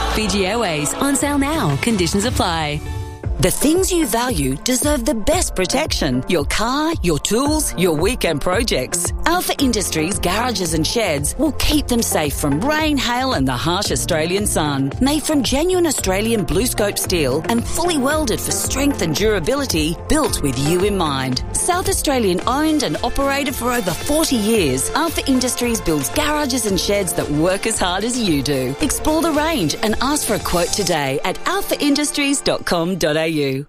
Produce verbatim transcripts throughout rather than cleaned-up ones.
Fiji Airways, on sale now. Conditions apply. The things you value deserve the best protection. Your car, your tools, your weekend projects. Alpha Industries garages and sheds will keep them safe from rain, hail and the harsh Australian sun. Made from genuine Australian BlueScope steel and fully welded for strength and durability, built with you in mind. South Australian owned and operated for over forty years, Alpha Industries builds garages and sheds that work as hard as you do. Explore the range and ask for a quote today at alpha industries dot com dot a u.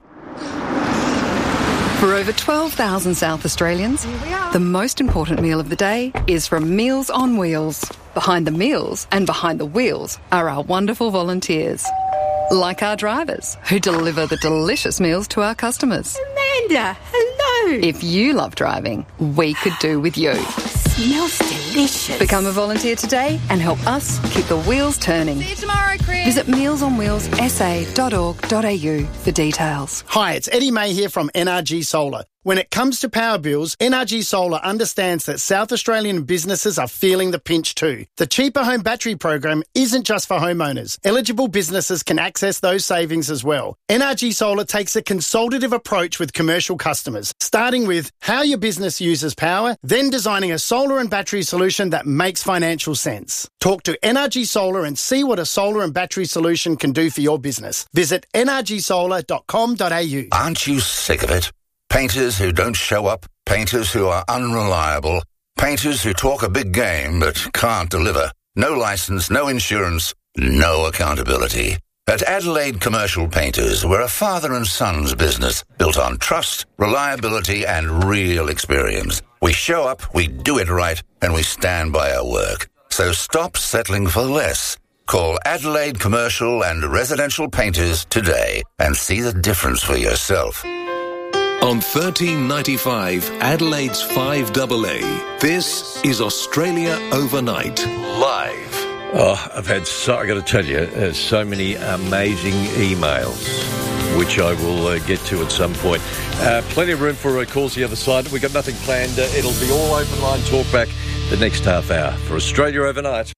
For over twelve thousand South Australians, the most important meal of the day is from Meals on Wheels. Behind the meals and behind the wheels are our wonderful volunteers. Like our drivers, who deliver the delicious meals to our customers. Amanda, hello. If you love driving, we could do with you. Smells delicious. Become a volunteer today and help us keep the wheels turning. See you tomorrow, Chris. Visit meals on wheels s a dot org dot a u for details. Hi, it's Eddie May here from N R G Solar. When it comes to power bills, N R G Solar understands that South Australian businesses are feeling the pinch too. The Cheaper Home Battery program isn't just for homeowners. Eligible businesses can access those savings as well. N R G Solar takes a consultative approach with commercial customers, starting with how your business uses power, then designing a solar and battery solution that makes financial sense. Talk to N R G Solar and see what a solar and battery solution can do for your business. Visit n r g solar dot com dot a u. Aren't you sick of it? Painters who don't show up, painters who are unreliable, painters who talk a big game but can't deliver. No license, no insurance, no accountability. At Adelaide Commercial Painters, we're a father and son's business built on trust, reliability and real experience. We show up, we do it right, and we stand by our work. So stop settling for less. Call Adelaide Commercial and Residential Painters today and see the difference for yourself. On thirteen ninety-five, Adelaide's five A A, this is Australia Overnight, live. Oh, I've had so, I got to tell you, uh, so many amazing emails, which I will uh, get to at some point. Uh, plenty of room for uh, calls the other side. We've got nothing planned. Uh, it'll be all open line talk back the next half hour for Australia Overnight.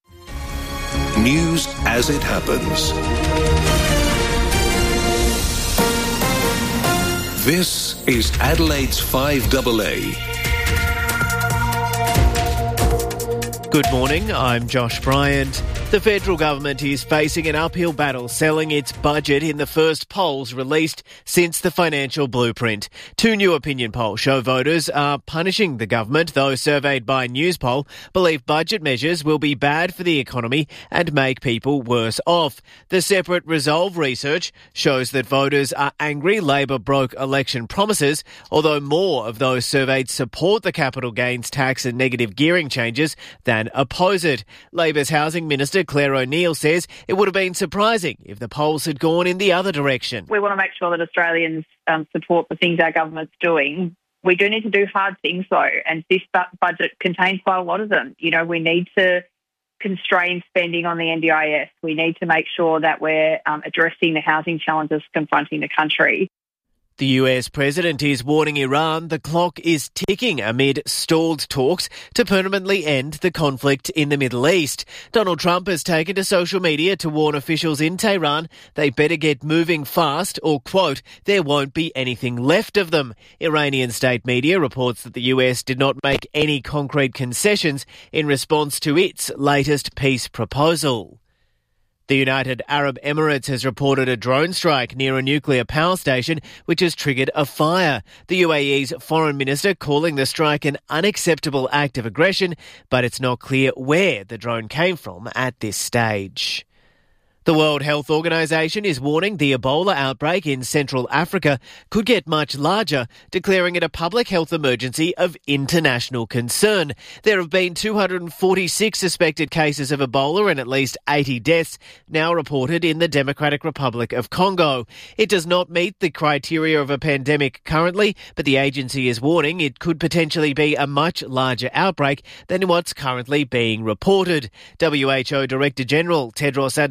News as it happens. This is Adelaide's five A A. Good morning, I'm Josh Bryant. The federal government is facing an uphill battle selling its budget in the first polls released since the financial blueprint. Two new opinion polls show voters are punishing the government. Those surveyed by Newspoll believe budget measures will be bad for the economy and make people worse off. The separate Resolve research shows that voters are angry Labor broke election promises, although more of those surveyed support the capital gains tax and negative gearing changes than oppose it. Labor's Housing Minister Claire O'Neill says it would have been surprising if the polls had gone in the other direction. We want to make sure that Australians um, support the things our government's doing. We do need to do hard things, though, and this bu- budget contains quite a lot of them. You know, we need to constrain spending on the N D I S. We need to make sure that we're um, addressing the housing challenges confronting the country. The U S president is warning Iran the clock is ticking amid stalled talks to permanently end the conflict in the Middle East. Donald Trump has taken to social media to warn officials in Tehran they better get moving fast or, quote, there won't be anything left of them. Iranian state media reports that the U S did not make any concrete concessions in response to its latest peace proposal. The United Arab Emirates has reported a drone strike near a nuclear power station which has triggered a fire. The U A E's foreign minister calling the strike an unacceptable act of aggression, but it's not clear where the drone came from at this stage. The World Health Organization is warning the Ebola outbreak in Central Africa could get much larger, declaring it a public health emergency of international concern. There have been two hundred forty-six suspected cases of Ebola and at least eighty deaths now reported in the Democratic Republic of Congo. It does not meet the criteria of a pandemic currently, but the agency is warning it could potentially be a much larger outbreak than what's currently being reported. W H O Director General Tedros Adhanom Ghebreyesus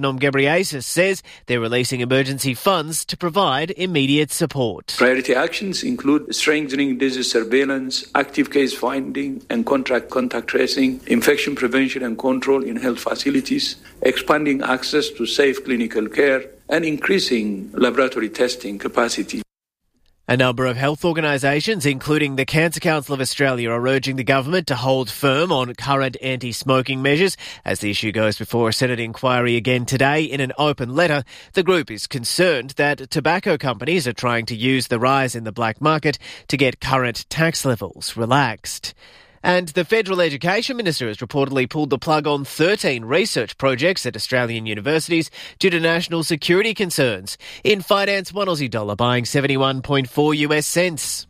Secretary ASIS says they're releasing emergency funds to provide immediate support. Priority actions include strengthening disease surveillance, active case finding and contract contact tracing, infection prevention and control in health facilities, expanding access to safe clinical care, and increasing laboratory testing capacity. A number of health organisations, including the Cancer Council of Australia, are urging the government to hold firm on current anti-smoking measures as the issue goes before a Senate inquiry again today. In an open letter, the group is concerned that tobacco companies are trying to use the rise in the black market to get current tax levels relaxed. And the Federal Education Minister has reportedly pulled the plug on thirteen research projects at Australian universities due to national security concerns. In finance, one Aussie dollar buying seventy-one point four US cents.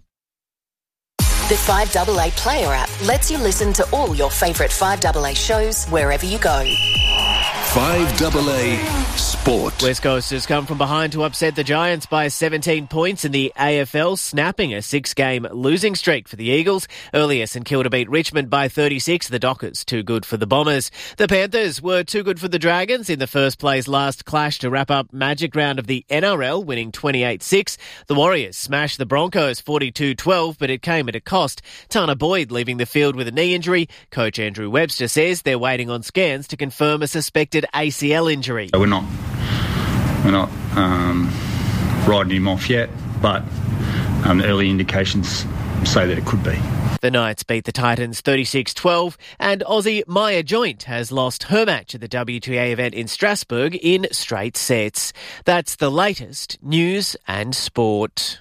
The five A A Player app lets you listen to all your favourite five A A shows wherever you go. five A A Sport. West Coast has come from behind to upset the Giants by seventeen points in the A F L, snapping a six-game losing streak for the Eagles. Earlier, St Kilda beat Richmond by thirty-six. The Dockers too good for the Bombers. The Panthers were too good for the Dragons in the first place last clash to wrap up Magic Round of the N R L, winning twenty-eight six. The Warriors smashed the Broncos forty-two twelve, but it came at a cost. Tana Boyd leaving the field with a knee injury. Coach Andrew Webster says they're waiting on scans to confirm a suspected A C L injury. We're not, we're not um, riding him off yet, but um, early indications say that it could be. The Knights beat the Titans thirty-six twelve, and Aussie Maya Joint has lost her match at the W T A event in Strasbourg in straight sets. That's the latest news and sport.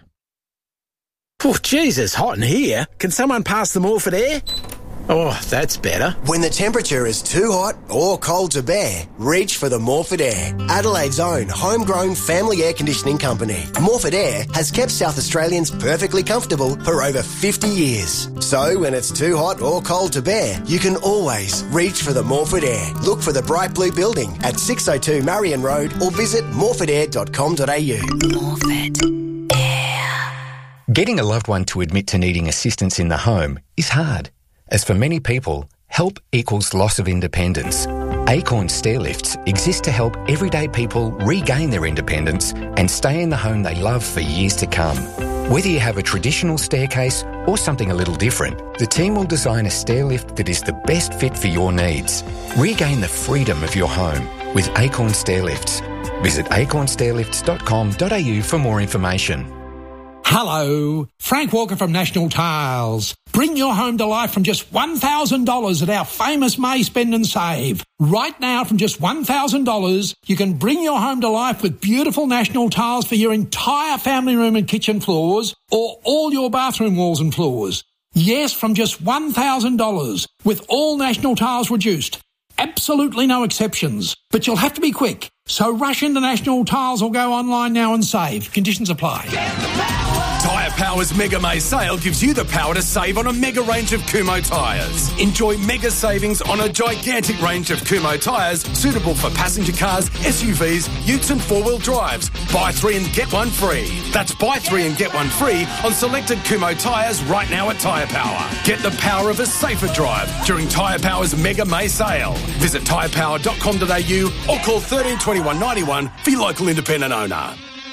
Oh, Jesus, hot in here. Can someone pass the Morford air? Oh, that's better. When the temperature is too hot or cold to bear, reach for the Morford Air, Adelaide's own homegrown family air conditioning company. Morford Air has kept South Australians perfectly comfortable for over fifty years. So when it's too hot or cold to bear, you can always reach for the Morford Air. Look for the bright blue building at six oh two Marion Road or visit morford air dot com dot a u. Morford Air. Getting a loved one to admit to needing assistance in the home is hard. As for many people, help equals loss of independence. Acorn Stairlifts exist to help everyday people regain their independence and stay in the home they love for years to come. Whether you have a traditional staircase or something a little different, the team will design a stairlift that is the best fit for your needs. Regain the freedom of your home with Acorn Stairlifts. Visit acorn stairlifts dot com dot a u for more information. Hello, Frank Walker from National Tiles. Bring your home to life from just one thousand dollars at our famous May Spend and Save. Right now, from just one thousand dollars, you can bring your home to life with beautiful National Tiles for your entire family room and kitchen floors or all your bathroom walls and floors. Yes, from just one thousand dollars, with all National Tiles reduced. Absolutely no exceptions. But you'll have to be quick. So rush into National Tiles or go online now and save. Conditions apply. Tyre Power's Mega May sale gives you the power to save on a mega range of Kumho tyres. Enjoy mega savings on a gigantic range of Kumho tyres suitable for passenger cars, S U Vs, utes and four-wheel drives. Buy three and get one free. That's buy three and get one free on selected Kumho tyres right now at Tyre Power. Get the power of a safer drive during Tyre Power's Mega May sale. Visit tyre power dot com dot a u or call thirteen twenty-one ninety-one for your local independent owner.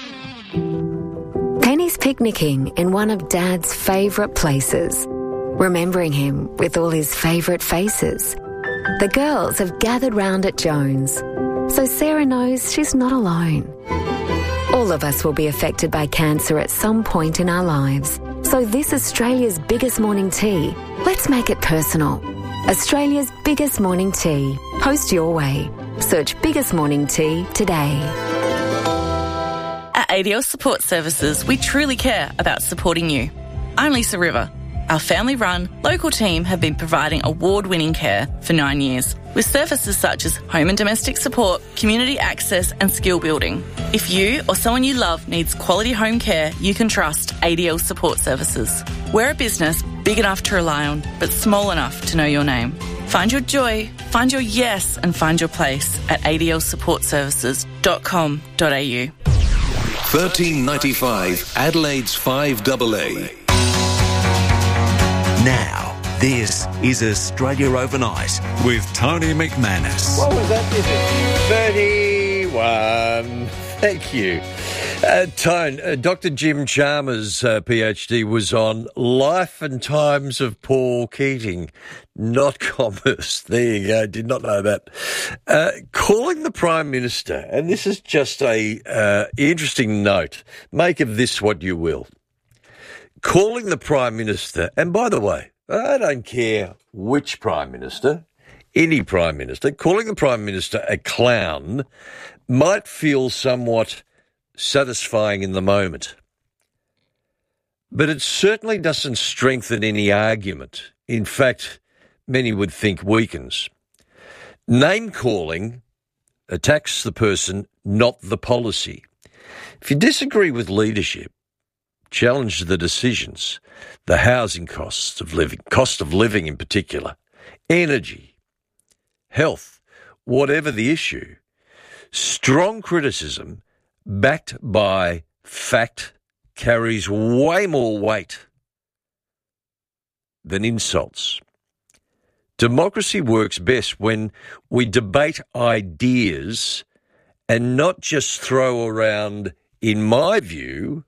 Penny's picnicking in one of Dad's favourite places, remembering him with all his favourite faces. The girls have gathered round at Jones, so Sarah knows she's not alone. All of us will be affected by cancer at some point in our lives, so this Australia's biggest morning tea, let's make it personal. Australia's biggest morning tea. Post your way. Search Biggest Morning Tea today. At A D L Support Services, we truly care about supporting you. I'm Lisa River. Our family-run, local team have been providing award-winning care for nine years, with services such as home and domestic support, community access and skill building. If you or someone you love needs quality home care, you can trust A D L Support Services. We're a business big enough to rely on, but small enough to know your name. Find your joy, find your yes and find your place at a d l support services dot com dot a u. thirteen ninety-five Adelaide's five A A. Now, this is Australia Overnight with Tony McManus. What was that? thirty-one. Thank you. Uh, Tone, uh, Doctor Jim Chalmers, uh, PhD, was on Life and Times of Paul Keating, not commerce. There you go, did not know that. Uh, calling the Prime Minister, and this is just a uh, interesting note, make of this what you will. Calling the Prime Minister, and by the way, I don't care which Prime Minister, any Prime Minister, calling the Prime Minister a clown might feel somewhat satisfying in the moment. But it certainly doesn't strengthen any argument. In fact, many would think weakens. Name-calling attacks the person, not the policy. If you disagree with leadership, challenge the decisions, the housing costs of living, cost of living in particular, energy, health, whatever the issue, strong criticism backed by fact carries way more weight than insults. Democracy works best when we debate ideas and not just throw around, in my view,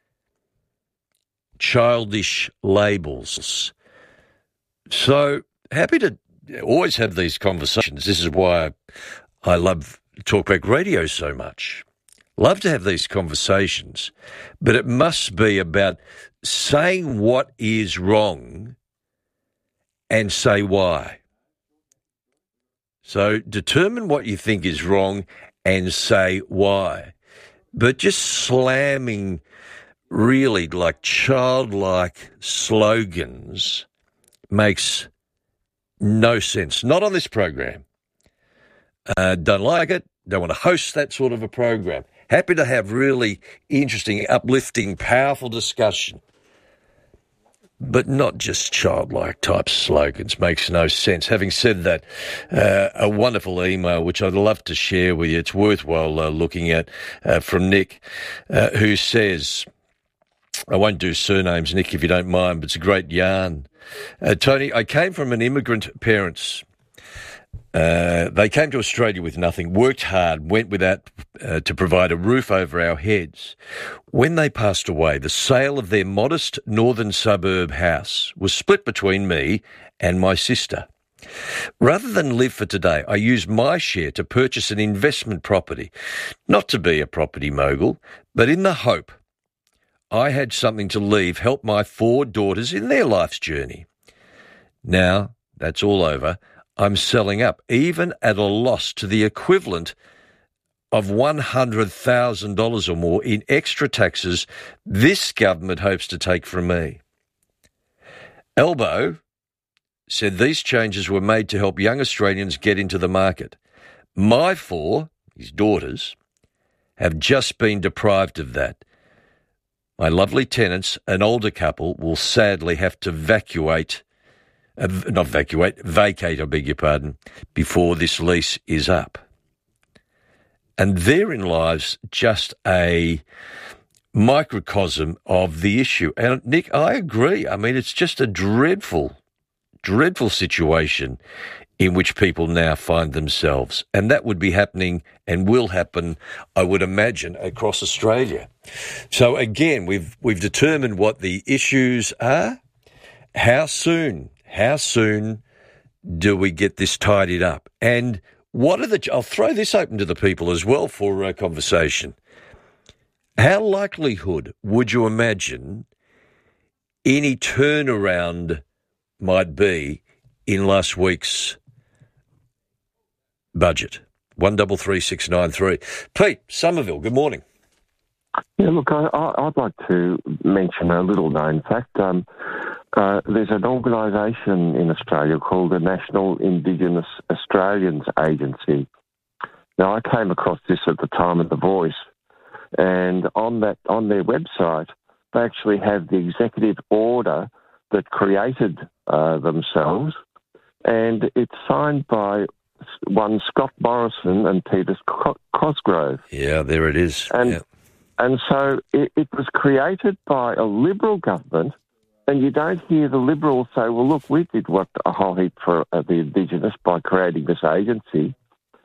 childish labels. So happy to always have these conversations. This is why I love Talkback Radio so much. Love to have these conversations, but it must be about saying what is wrong and say why. So determine what you think is wrong and say why. But just slamming really like childlike slogans makes no sense. Not on this program. Uh, don't like it. Don't want to host that sort of a program. Happy to have really interesting, uplifting, powerful discussion. But not just childlike type slogans. Makes no sense. Having said that, uh, a wonderful email, which I'd love to share with you. It's worthwhile uh, looking at, uh, from Nick, uh, who says, I won't do surnames, Nick, if you don't mind, but it's a great yarn. Uh, Tony, I came from an immigrant parents. Uh, they came to Australia with nothing, worked hard, went without uh, to provide a roof over our heads. When they passed away, the sale of their modest northern suburb house was split between me and my sister. Rather than live for today, I used my share to purchase an investment property, not to be a property mogul, but in the hope I had something to leave, help my four daughters in their life's journey. Now that's all over. I'm selling up, even at a loss to the equivalent of one hundred thousand dollars or more in extra taxes this government hopes to take from me. Elbow said these changes were made to help young Australians get into the market. My four, his daughters, have just been deprived of that. My lovely tenants, an older couple, will sadly have to evacuate Uh, not evacuate, vacate, I beg your pardon, before this lease is up. And therein lies just a microcosm of the issue. And Nick, I agree. I mean, it's just a dreadful, dreadful situation in which people now find themselves. And that would be happening and will happen, I would imagine, across Australia. So again, we've we've determined what the issues are. How soon? How soon do we get this tidied up? And what are the... I'll throw this open to the people as well for a conversation. How likelihood would you imagine any turnaround might be in last week's budget? One double three six nine three. Pete, Somerville, good morning. Yeah, look, I, I, I'd like to mention a little known fact. Um, Uh, there's an organisation in Australia called the National Indigenous Australians Agency. Now, I came across this at the time of The Voice, and on that on their website, they actually have the executive order that created uh, themselves, and it's signed by one Scott Morrison and Peter Cosgrove. Yeah, there it is. And yeah. and so it, it was created by a Liberal government. And you don't hear the Liberals say, well, look, we did what a whole heap for uh, the Indigenous by creating this agency.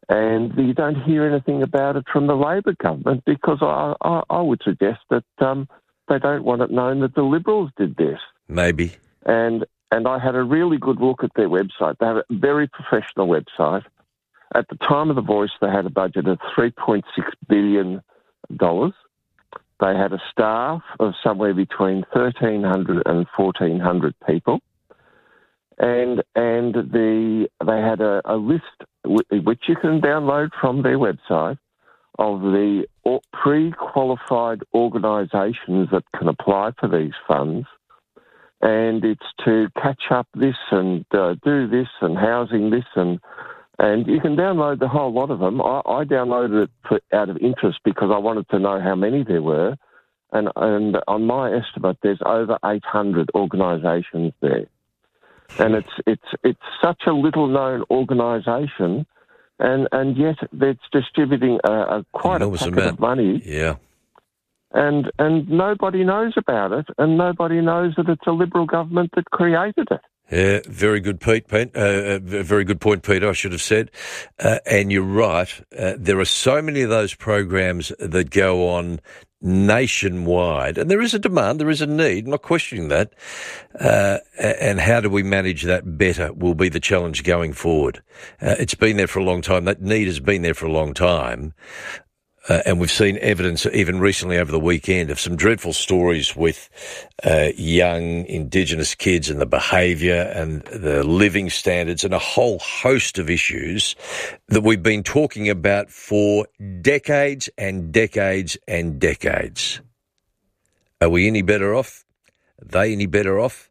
And you don't hear anything about it from the Labor government because I, I, I would suggest that um, they don't want it known that the Liberals did this. Maybe. And and I had a really good look at their website. They have a very professional website. At the time of the Voice, they had a budget of three point six billion dollars. They had a staff of somewhere between thirteen hundred and fourteen hundred people. And and the they had a, a list which you can download from their website of the pre-qualified organisations that can apply for these funds. And it's to catch up this and uh, do this and housing this and and you can download the whole lot of them. I, I downloaded it for, out of interest because I wanted to know how many there were. And, and on my estimate, there's over eight hundred organisations there. And it's it's it's such a little-known organisation, and, and yet it's distributing a, a quite a packet of money. Yeah. And and nobody knows about it, and nobody knows that it's a Liberal government that created it. Yeah, very good, Pete. Pete uh, very good point, Peter, I should have said. Uh, and you're right. Uh, there are so many of those programs that go on nationwide, and there is a demand, there is a need, I'm not questioning that. Uh, and how do we manage that better will be the challenge going forward. Uh, it's been there for a long time. That need has been there for a long time. Uh, and we've seen evidence even recently over the weekend of some dreadful stories with uh, young Indigenous kids and the behaviour and the living standards and a whole host of issues that we've been talking about for decades and decades and decades. Are we any better off? Are they any better off?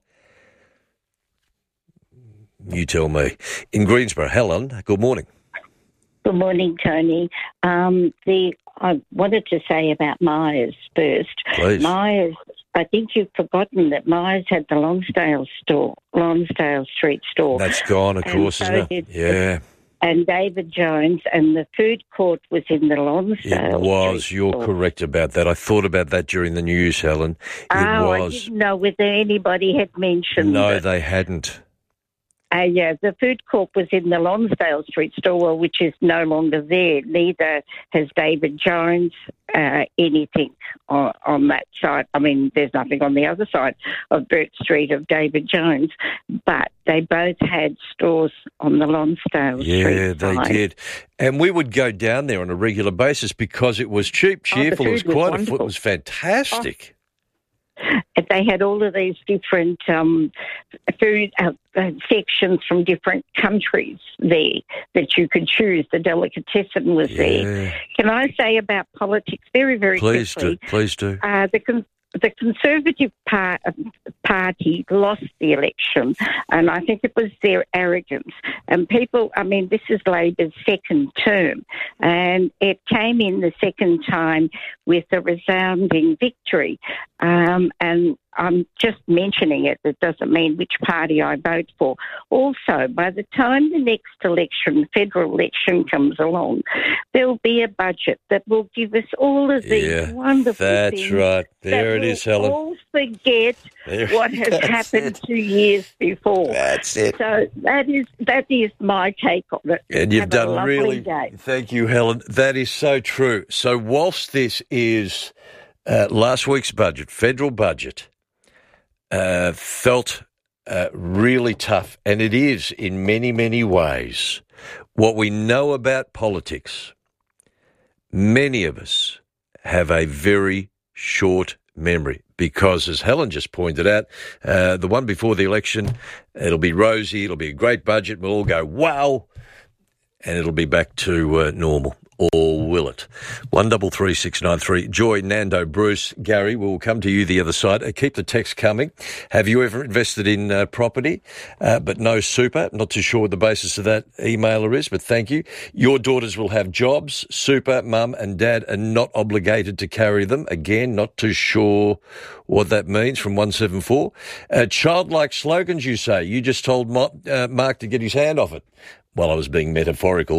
You tell me. In Greensboro, Helen, good morning. Good morning, Tony. Um, the I wanted to say about Myers first. Please. Myers, I think you've forgotten that Myers had the Lonsdale store, Lonsdale Street store. That's gone, of And course, so isn't did- it? Yeah. And David Jones, and the food court was in the Lonsdale It was. Street You're store. correct about that. I thought about that during the news, Helen. It Oh, I was. didn't know whether anybody had mentioned No, it. they hadn't. Uh, yeah, the food court was in the Lonsdale Street store, which is no longer there. Neither has David Jones uh, anything on, on that side. I mean, there's nothing on the other side of Burt Street of David Jones, but they both had stores on the Lonsdale Street Yeah, they side. did. And we would go down there on a regular basis because it was cheap, cheerful. Oh, the it was food was quite a wonderful. it was fantastic. They had all of these different um, food uh, uh, sections from different countries there that you could choose. The delicatessen was there. Yeah. Can I say about politics very, very Please quickly? do. Please do. Uh, the con- the Conservative par- Party lost the election, and I think it was their arrogance. And people, I mean, this is Labor's second term, and it came in the second time with a resounding victory. Um, and I'm just mentioning it. It doesn't mean which party I vote for. Also, by the time the next election, federal election comes along, there'll be a budget that will give us all of these Yeah, wonderful that's things. right. There that it is, we'll Helen. all forget There- what has that's happened it. two years before. That's it. So that is that is my take on it. And you've Have a done lovely really. day. Thank you, Helen. That is so true. So, whilst this is uh, last week's budget, federal budget, uh, felt uh, really tough, and it is in many, many ways. What we know about politics, many of us have a very short memory because, as Helen just pointed out, uh, the one before the election, it'll be rosy, it'll be a great budget, we'll all go, wow, and it'll be back to uh, normal. Or will it? One double three six nine three. Joy, Nando, Bruce, Gary, we'll come to you the other side. Uh, keep the text coming. Have you ever invested in uh, property uh, but no super? Not too sure what the basis of that emailer is, but thank you. Your daughters will have jobs. Super, mum and dad are not obligated to carry them. Again, not too sure what that means from one seven four. Uh, childlike slogans, you say. You just told Mo- uh, Mark to get his hand off it. Well, I was being metaphorical.